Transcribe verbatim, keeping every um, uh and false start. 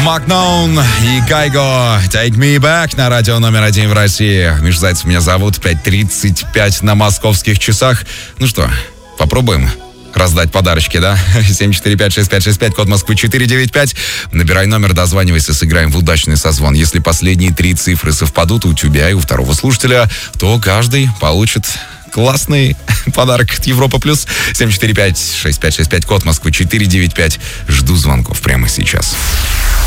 Макноун и Кайго Take Me Back на радио номер один в России. Миша Зайцев меня зовут. пять тридцать пять на московских часах. Ну что, попробуем раздать подарочки, да? семь четыре пять шесть пять шесть пять, код Москвы четыре девять пять. Набирай номер, дозванивайся, сыграем в удачный созвон. Если последние три цифры совпадут у тебя и у второго слушателя, то каждый получит классный подарок от Европа Плюс. семь четыре пять шесть пять шесть пять, код Москвы четыре девять пять. Жду звонков прямо сейчас.